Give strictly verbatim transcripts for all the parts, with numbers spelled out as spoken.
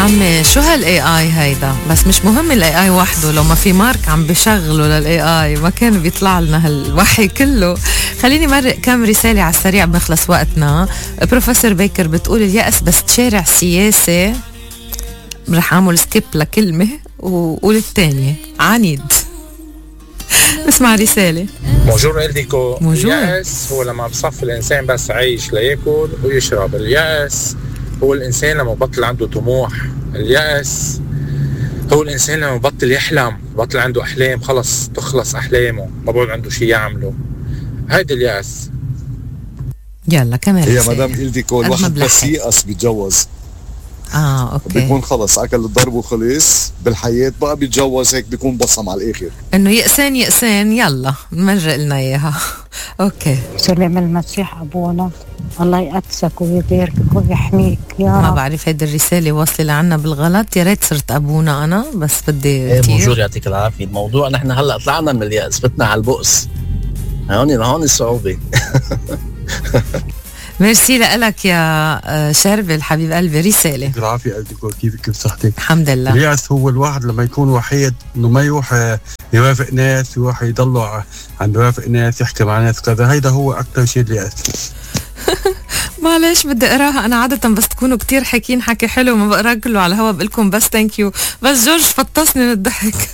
عمي شو هالاي اي هيدا؟ بس مش مهم الاي اي وحده، لو ما في مارك عم بشغله للاي اي ما كان بيطلع لنا هالوحي كله. خليني مرق كم رسالة على السريع بنخلص وقتنا. بروفيسور بيكر بتقول اليأس بس تشارع سياسة، رح اعمل سكيب لكلمة وقول الثانية عنيد. اسمع رسالة. موجور إلديكو. اليأس هو لما بصف الإنسان بس عايش ليأكل ويشرب. اليأس هو الإنسان لما بطل عنده طموح. اليأس هو الإنسان لما بطل يحلم، بطل عنده أحلام، خلص تخلص أحلامه، ما بعد عنده شيء يعمله. هيدا اليأس. يلا كمان هي مدام إلديكو الواحد بس يأس بيتجوز. اه اوكي، بيكون خلص اكل الضرب وخلص بالحياة، بقى بيتجوز هيك بيكون بصم على الاخر، انه يأسان يأسان يلا نمرق لنا اياها. اوكي، سلام المسيح ابونا، الله يقدسك ويباركك ويحميك يا رب. ما بعرف هيدي الرسالة واصلة لعنا بالغلط، يا ريت صرت ابونا انا بس بدي ايه موجود. يعطيك العافية. الموضوع نحن هلا طلعنا من اليأس، فتنا على البؤس، هون هون الصعوبة. ميرسي لك يا شربل حبيب قلبي. رسالة. العافية قلبك، كيفك كيف صحتك؟ الحمد لله. اليأس هو الواحد لما يكون وحيد، انه ما يروح يوافق ناس، يروح يضلوا عم يوافق ناس، يحكي مع ناس كذا، هيدا هو أكتر شيء اليأس. معلش بدي اقراها انا عادة، بس تكونوا كتير حكين حكي حلو ما بقرا كله على الهوا، بقلكم بس ثانك يو. بس جورج فطسني من الضحك.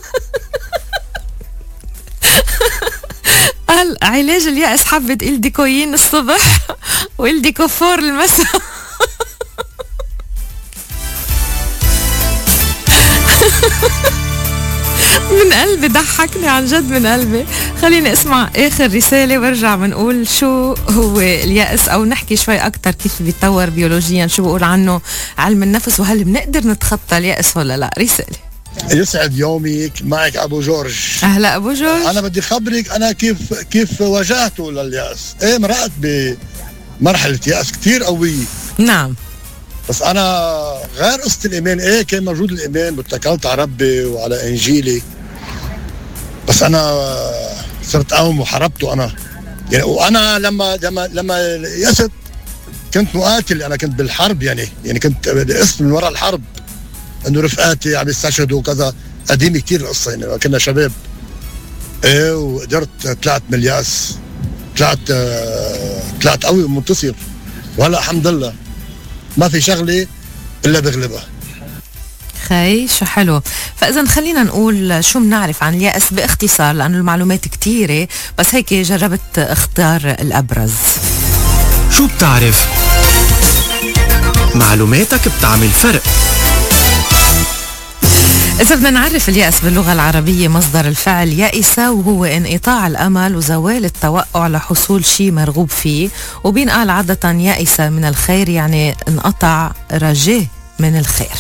قال علاج اليأس حبة إلديكوين الصبح وإلديكوفور المساء. من قلبي ضحكني عن جد من قلبي. خليني اسمع آخر رسالة وارجع بنقول شو هو اليأس، أو نحكي شوي أكتر كيف بيتطور بيولوجيا، شو بقول عنه علم النفس، وهل بنقدر نتخطى اليأس ولا لا. رسالة. يسعد يومك، معك ابو جورج. اهلا ابو جورج. انا بدي خبرك انا كيف كيف واجهته لليأس. ايه مرقت بمرحله يأس كثير قويه. نعم، بس انا غير قصه الايمان، ايه كان موجود الايمان واتكلت على ربي وعلى انجيلي، بس انا صرت اقوم وحاربته انا يعني. وانا لما لما لما يأست كنت مقاتل، انا كنت بالحرب يعني يعني كنت اسم من وراء الحرب، انه رفقاتي عم يستشهدوا وكذا. قديمه كثير القصه يعني، كنا شباب. ايه وقدرت طلعت من الياس، طلعت آه طلعت قوي ومنتصر، وهلا الحمد لله ما في شغله الا بغلبها. خي شو حلو. فاذا خلينا نقول شو بنعرف عن اليأس باختصار، لانه المعلومات كثيره، بس هيك جربت اختار الابرز. شو بتعرف؟ معلوماتك بتعمل فرق. إذا بدنا نعرف اليأس باللغة العربية، مصدر الفعل يائس، وهو انقطاع الأمل وزوال التوقع لحصول شيء مرغوب فيه، وبينقال عادة يائس من الخير، يعني انقطع رجاه من الخير.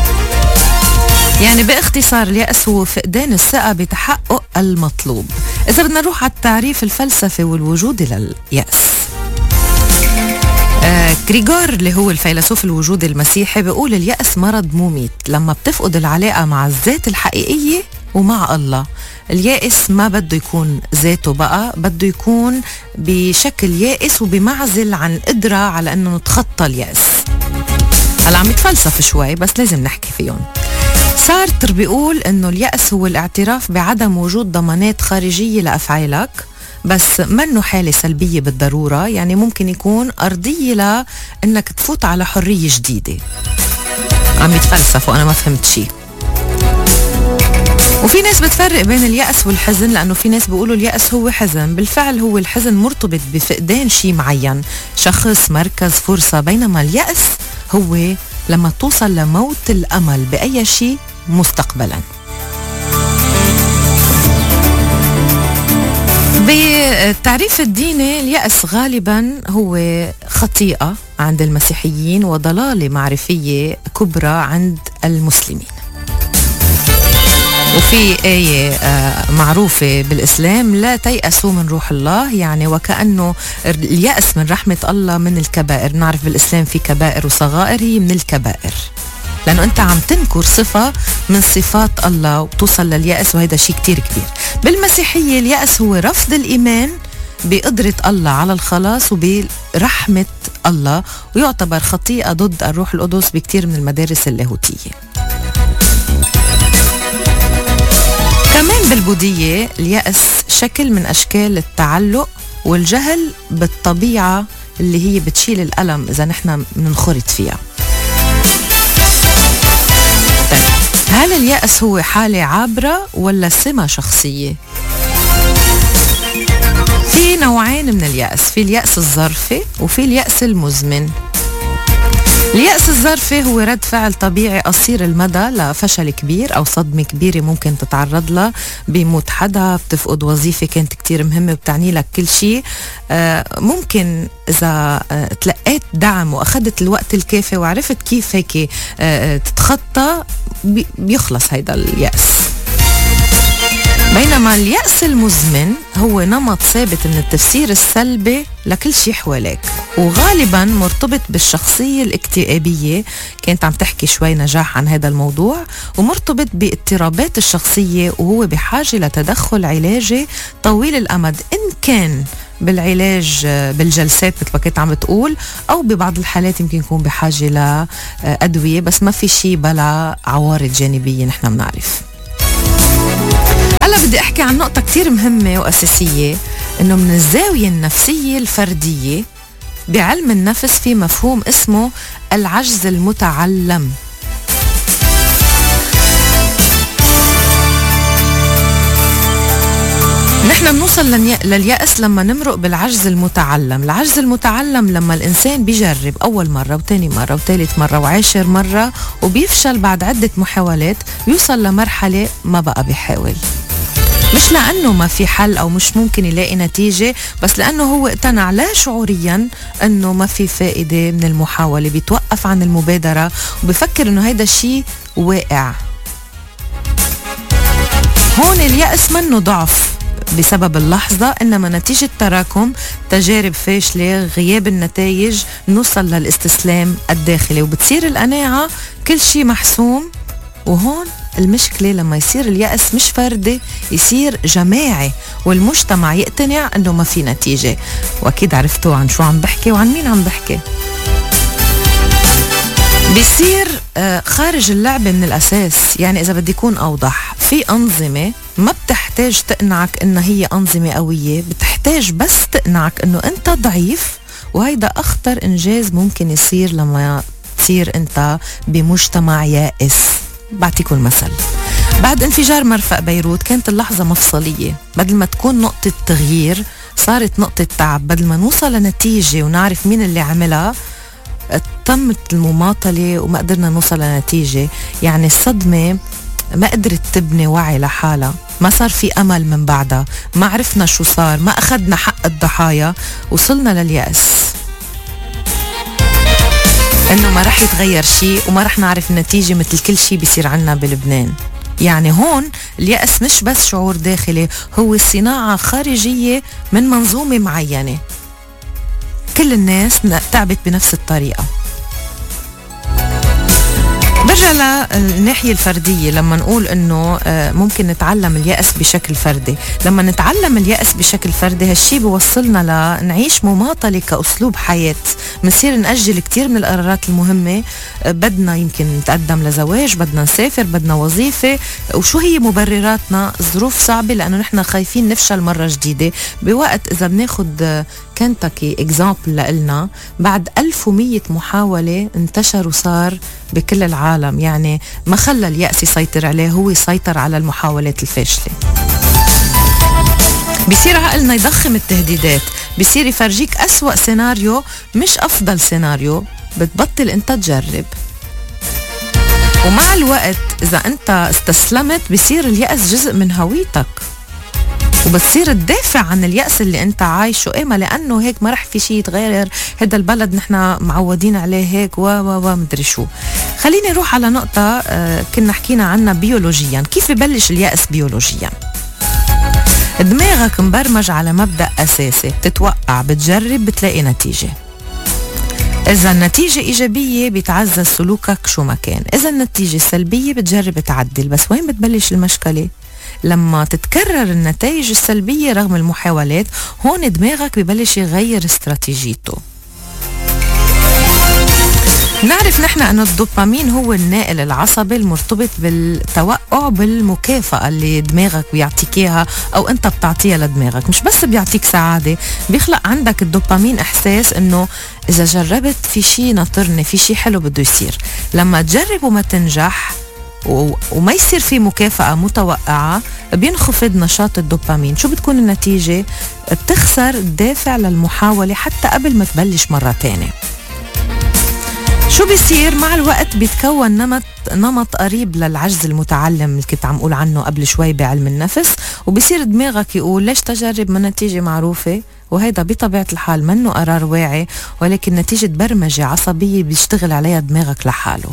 يعني باختصار اليأس هو فقدان الثقة بتحقق المطلوب. إذا بدنا نروح على التعريف الفلسفي والوجودي لليأس، آه كريغور اللي هو الفيلسوف الوجودي المسيحي بيقول اليأس مرض مميت لما بتفقد العلاقة مع الذات الحقيقية ومع الله. اليائس ما بده يكون ذاته بقى، بده يكون بشكل يائس وبمعزل عن القدرة على انه نتخطى اليأس. هلا عم يتفلسف شوي بس لازم نحكي فيهم. سارتر بيقول انه اليأس هو الاعتراف بعدم وجود ضمانات خارجية لأفعالك، بس منه حالة سلبية بالضرورة، يعني ممكن يكون أرضية لأنك تفوت على حرية جديدة. عم يتفلسف وأنا ما فهمت شيء. وفي ناس بتفرق بين اليأس والحزن، لأنه في ناس بيقولوا اليأس هو حزن. بالفعل هو الحزن مرتبط بفقدان شيء معين، شخص، مركز، فرصة، بينما اليأس هو لما توصل لموت الأمل بأي شيء مستقبلاً. بالتعريف الديني اليأس غالبا هو خطيئة عند المسيحيين وضلالة معرفية كبرى عند المسلمين. وفي آية معروفة بالإسلام: لا تيأسوا من روح الله، يعني وكأنه اليأس من رحمة الله من الكبائر. نعرف بالإسلام في كبائر وصغائر، هي من الكبائر، لأنه أنت عم تنكر صفة من صفات الله وتوصل لليأس، وهذا شيء كتير كبير. بالمسيحية اليأس هو رفض الإيمان بقدرة الله على الخلاص وبرحمة الله، ويعتبر خطيئة ضد الروح القدس بكتير من المدارس اللاهوتية. كمان بالبوذية اليأس شكل من أشكال التعلق والجهل بالطبيعة اللي هي بتشيل الألم إذا نحن مننخرط فيها. طيب، هل اليأس هو حالة عابرة ولا سمة شخصية؟ في نوعين من اليأس، في اليأس الظرفي وفي اليأس المزمن. اليأس الظرفي هو رد فعل طبيعي قصير المدى لفشل كبير أو صدمة كبيرة ممكن تتعرض لها، بيموت حدا، بتفقد وظيفة كانت كتير مهمة وبتعني لك كل شيء. آه ممكن إذا آه تلقيت دعم وأخذت الوقت الكافي وعرفت كيف هيك آه تتخطى بي بيخلص هيدا اليأس. بينما اليأس المزمن هو نمط ثابت من التفسير السلبي لكل شيء حواليك، وغالبا مرتبط بالشخصية الاكتئابية. كانت عم تحكي شوي نجاح عن هذا الموضوع، ومرتبط باضطرابات الشخصية، وهو بحاجة لتدخل علاجي طويل الأمد، إن كان بالعلاج بالجلسات مثل ما كنت عم بتقول، أو ببعض الحالات يمكن يكون بحاجة لأدوية، بس ما في شيء بلا عوارض جانبية نحن بنعرف. هلا بدي احكي عن نقطة كتير مهمة وأساسية، انه من الزاوية النفسية الفردية بعلم النفس في مفهوم اسمه العجز المتعلم. نحن بنوصل لليأس لما نمرق بالعجز المتعلم. العجز المتعلم لما الإنسان بيجرب أول مرة وتاني مرة وثالث مرة وعاشر مرة وبيفشل بعد عدة محاولات، بيوصل لمرحلة ما بقى بيحاول، مش لأنه ما في حل أو مش ممكن يلاقي نتيجة، بس لأنه هو اقتنع لا شعوريا أنه ما في فائدة من المحاولة، بيتوقف عن المبادرة وبفكر أنه هيدا الشيء واقع. هون اليأس منه ضعف بسبب اللحظة، إنما نتيجة تراكم تجارب فاشلة، غياب النتائج، نوصل للاستسلام الداخلي وبتصير القناعة كل شيء محسوم. وهون المشكلة لما يصير اليأس مش فردي، يصير جماعي، والمجتمع يقتنع انه ما في نتيجة. واكيد عرفتوا عن شو عم بحكي وعن مين عم بحكي. بيصير خارج اللعبة من الأساس. يعني إذا بدي يكون أوضح، في أنظمة ما بتحتاج تقنعك إنها هي أنظمة قوية، بتحتاج بس تقنعك إنه أنت ضعيف، وهيدا أخطر إنجاز ممكن يصير لما تصير أنت بمجتمع يائس. بعطيكم مثل. بعد انفجار مرفأ بيروت كانت اللحظة مفصلية، بدل ما تكون نقطة تغيير صارت نقطة تعب. بدل ما نوصل لنتيجة ونعرف مين اللي عملها، تمت المماطلة وما قدرنا نوصل لنتيجة. يعني الصدمة ما قدرت تبني وعي لحالها، ما صار في أمل من بعدها، ما عرفنا شو صار، ما أخذنا حق الضحايا، وصلنا لليأس انه ما رح يتغير شيء وما رح نعرف النتيجة مثل كل شيء بيصير عنا بلبنان. يعني هون اليأس مش بس شعور داخلي، هو صناعة خارجية من منظومة معينة، كل الناس تعبت بنفس الطريقة. برجع للناحية الفردية، لما نقول انه ممكن نتعلم اليأس بشكل فردي. لما نتعلم اليأس بشكل فردي، هالشي بوصلنا لنعيش مماطلة كأسلوب حياة. منصير نأجل كتير من القرارات المهمة. بدنا يمكن نتقدم لزواج، بدنا نسافر، بدنا وظيفة، وشو هي مبرراتنا؟ ظروف صعبة، لأنه نحن خايفين نفشل مرة جديدة. بوقت إذا بناخد كنتاكي اكزامبل لإلنا، بعد ألف ومية محاولة انتشر وصار بكل العالم. يعني ما خلى اليأس يسيطر عليه، هو يسيطر على المحاولات الفاشلة. بيصير عقلنا يضخم التهديدات، بيصير يفرجيك أسوأ سيناريو مش أفضل سيناريو، بتبطل انت تجرب. ومع الوقت إذا انت استسلمت، بيصير اليأس جزء من هويتك، وبتصير تدافع عن اليأس اللي انت عايشه. ايه، ما لانه هيك ما رح في شيء يتغير، هذا البلد نحن معودين عليه هيك و و و مدري شو. خليني نروح على نقطة آه كنا حكينا عنها بيولوجيا. كيف ببلش اليأس بيولوجيا؟ دماغك مبرمج على مبدأ أساسي، بتتوقع، بتجرب، بتلاقي نتيجة. إذا النتيجة إيجابية بيتعزز سلوكك شو ما كان، إذا النتيجة سلبية بتجرب تعدل. بس وين بتبلش المشكلة؟ لما تتكرر النتائج السلبية رغم المحاولات، هون دماغك ببلش يغير استراتيجيته. نعرف نحن أنه الدوبامين هو الناقل العصبي المرتبط بالتوقع بالمكافأة اللي دماغك بيعطيك إياها أو أنت بتعطيها لدماغك. مش بس بيعطيك سعادة، بيخلق عندك الدوبامين إحساس أنه إذا جربت في شي ناطرني، في شي حلو بده يصير. لما تجرب وما تنجح وما يصير في مكافأة متوقعة، بينخفض نشاط الدوبامين. شو بتكون النتيجة؟ بتخسر الدافع للمحاولة حتى قبل ما تبلش مرة تانية. شو بيصير مع الوقت؟ بيتكون نمط نمط قريب للعجز المتعلم اللي كنت عم قول عنه قبل شوي بعلم النفس، وبيصير دماغك يقول ليش تجرب ما نتيجة معروفة. وهيدا بطبيعة الحال منه قرار واعي، ولكن نتيجة برمجة عصبية بيشتغل عليها دماغك لحاله.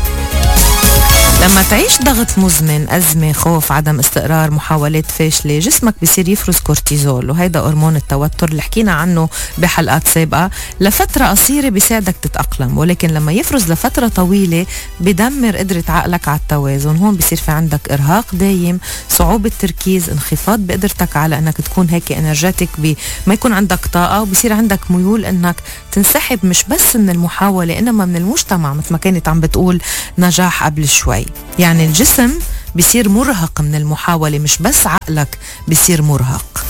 لما تعيش ضغط مزمن، أزمة، خوف، عدم استقرار، محاولات فاشلة، جسمك بيصير يفرز كورتيزول، وهيدا هرمون التوتر اللي حكينا عنه بحلقات سابقة. لفترة قصيرة بيساعدك تتأقلم، ولكن لما يفرز لفترة طويلة بيدمر قدرة عقلك على التوازن. هون بيصير في عندك إرهاق دايم، صعوبة تركيز، انخفاض بقدرتك على أنك تكون هيك انرجيتك، ما يكون عندك طاقة، وبيصير عندك ميول أنك تنسحب مش بس من المحاولة إنما من المجتمع، مثل ما كانت عم بتقول نجاح قبل شوي. يعني الجسم بيصير مرهق من المحاولة، مش بس عقلك بيصير مرهق.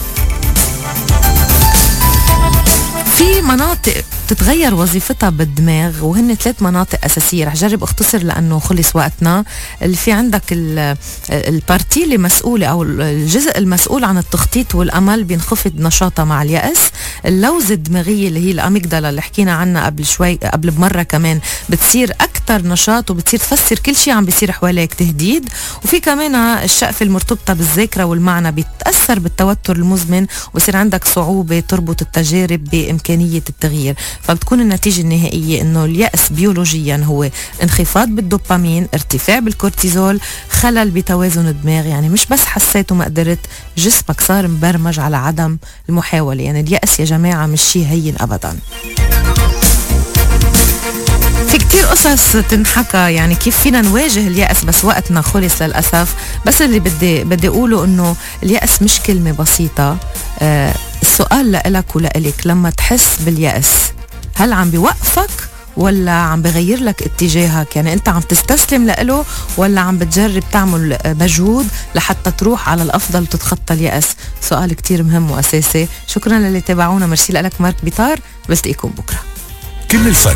في مناطق تتغير وظيفتها بالدماغ، وهن ثلاث مناطق أساسية. رح جرب اختصر لأنه خلص وقتنا. اللي في عندك البارتي اللي مسؤولة أو الجزء المسؤول عن التخطيط والأمل بينخفض نشاطها مع اليأس. اللوزة الدماغية اللي هي الأميجدالا اللي حكينا عنها قبل شوي قبل بمرة كمان بتصير أكتر نشاط، وبتصير تفسر كل شيء عم بيصير حواليك تهديد. وفي كمان الشقفة المرتبطة بالذاكرة والمعنى بيتأثر بالتوتر المزمن، وبصير عندك صعوبة تربط التجارب بإمكانية التغيير. فبتكون النتيجة النهائية انه اليأس بيولوجيا هو انخفاض بالدوبامين، ارتفاع بالكورتيزول، خلل بتوازن الدماغ. يعني مش بس حسيت وما قدرت، جسمك صار مبرمج على عدم المحاولة. يعني اليأس يا جماعة مش شيء هين ابدا. في كتير قصص تنحكى يعني كيف فينا نواجه اليأس، بس وقتنا خلص للأسف. بس اللي بدي بدي أقوله إنه اليأس مش كلمة بسيطة. آه السؤال لإلك ولإلك، لما تحس باليأس هل عم بيوقفك ولا عم بغير لك اتجاهك؟ يعني أنت عم تستسلم لإله ولا عم بتجرب تعمل مجهود لحتى تروح على الأفضل وتتخطى اليأس؟ سؤال كتير مهم وأساسي. شكرا للي تابعونا. مرسي لك مارك بيطار، بلتقيكم بكرة. كل الفرق